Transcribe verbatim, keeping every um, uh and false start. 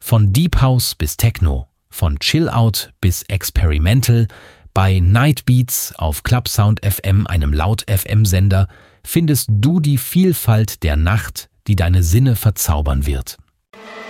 Von Deep House bis Techno, von Chill Out bis Experimental, bei Night Beats auf Clubsound F M, einem Laut-F M-Sender, findest du die Vielfalt der Nacht, die deine Sinne verzaubern wird.